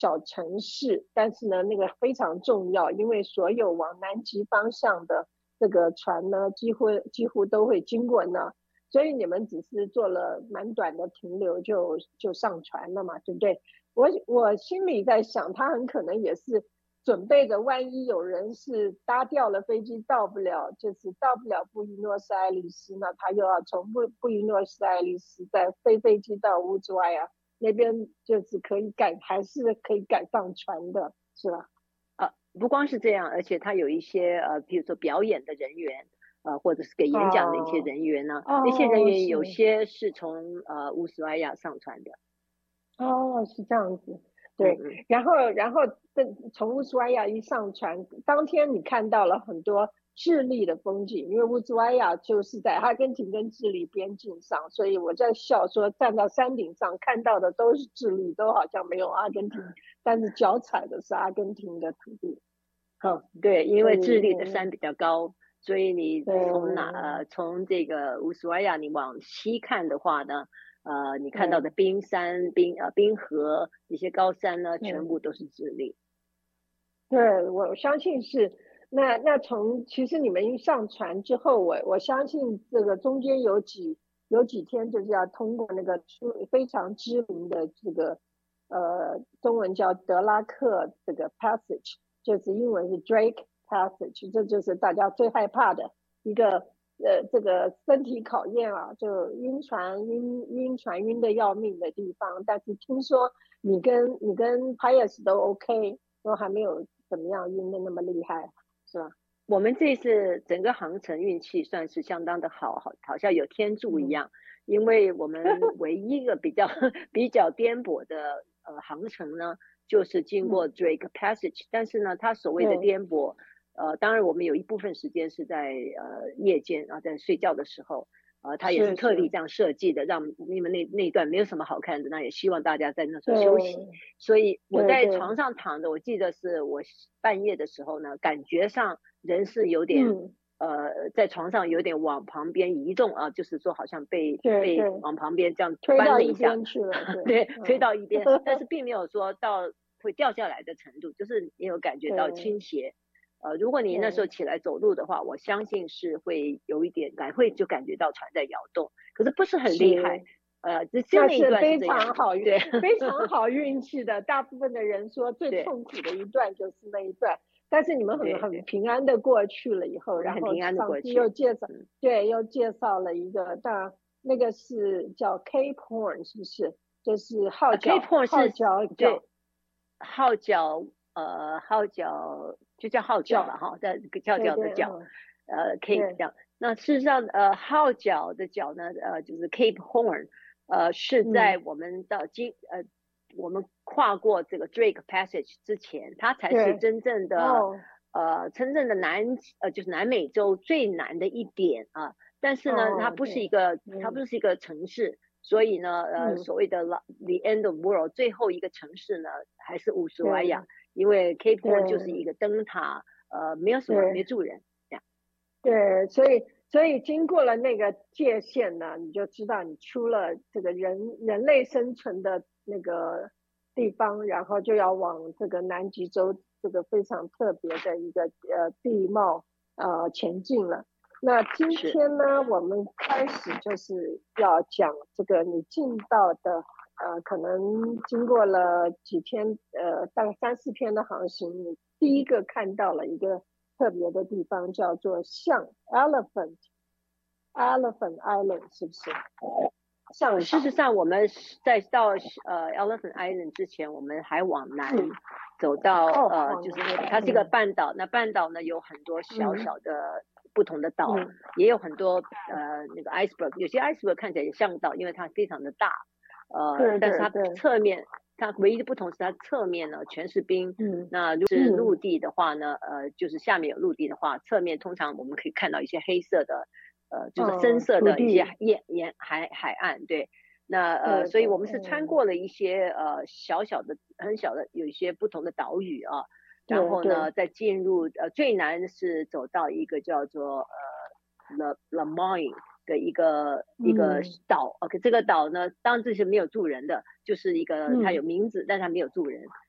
找城市，但是呢，那个非常重要，因为所有往南极方向的这个船呢，几乎都会经过那，所以你们只是做了蛮短的停留就上船了嘛，对不对？我心里在想，他很可能也是准备着，万一有人是搭掉了飞机到不了，就是到不了布宜诺斯艾利斯，那他又要从布宜诺斯艾利斯再飞机到乌兹怀亚那边，就是还是可以赶上船的，是吧？ 不光是这样，而且他有一些比如说表演的人员，或者是给演讲的一些人员呢，那些人员有些是从乌斯怀亚上船的。 是这样子，对。然后从乌斯怀亚一上船，当天你看到了很多智利的风景，因为乌斯怀亚就是在阿根廷跟智利边境上，所以我在笑说站到山顶上看到的都是智利，都好像没有阿根廷，但是脚踩的是阿根廷的土地。 对，因为智利的山比较高，所以你从这个乌斯怀亚你往西看的话呢，你看到的冰山、冰河一些高山呢，全部都是智利。 对，我相信是。那其实你们一上船之后，我相信这个中间有几天就是要通过那个非常知名的这个中文叫德拉克这个 passage， 就是英文是 Drake passage， 这就是大家最害怕的一个这个身体考验啊，就晕船晕的要命的地方。但是听说你跟Pius 都 OK， 都还没有怎么样晕的那么厉害，是吧？ 我们这次整个航程运气算是相当的好像有天助一样，因为我们唯一一个比较颠簸的航程呢，就是经过 Drake Passage，但是呢，它所谓的颠簸，当然我们有一部分时间是在夜间在睡觉的时候，它也是特地这样设计的，让你们那一段没有什么好看的，那也希望大家在那时候休息。所以我在床上躺着，我记得是我半夜的时候呢，感觉上人是有点在床上有点往旁边移动啊，就是说好像被往旁边这样翻了一下，对，推到一边，但是并没有说到会掉下来的程度，就是你有感觉到倾斜。如果你那时候起来走路的话，我相信是会有一点会就感觉到船在摇动，可是不是很厉害。 那是非常好非常好运气的。大部分的人说最痛苦的一段就是那一段，但是你们很平安的过去了以后，然后上次又介绍了一个，当然那个是叫 Cape Horn， 是不是？就是号角对，号角就叫号角了哈，在叫的角，Cape 这样。那事实上号角的角呢就是 Cape Horn， 是在我们我们跨过这个 Drake Passage 之前，它才是真正的就是南美洲最南的一点啊。但是呢，它不是一个城市，所以呢所谓的 The End of World 最后一个城市呢还是乌斯怀亚，因为 Cape Horn 就是一个灯塔，没有什么没住人这样。 对，所以经过了那个界限呢，你就知道你出了这个人类生存的那个地方，然后就要往这个南极洲这个非常特别的一个地貌前进了。那今天呢，我们开始就是要讲这个你进到的可能经过了几天大概3-4天的航行，你第一个看到了一个特别的地方，叫做象 Elephant Island， 是不是？ 事实上我们在到Elephant Island 之前，我们还往南走到就是它是一个半岛，那半岛呢有很多小小的不同的岛，也有很多那个 iceberg， 有些 iceberg 看起来也像岛，因为它非常的大，但是它侧面它唯一的不同是它侧面呢全是冰，那如果是陆地的话呢就是下面有陆地的话，侧面通常我们可以看到一些黑色的就是深色的一些海岸，对。那所以我们是穿过了一些小小的很小的有一些不同的岛屿啊，然后呢再进入最难是走到一个叫做Le Moyne 的一个岛，OK， 这个岛呢当然这是没有住人的，就是一个它有名字但它没有住人，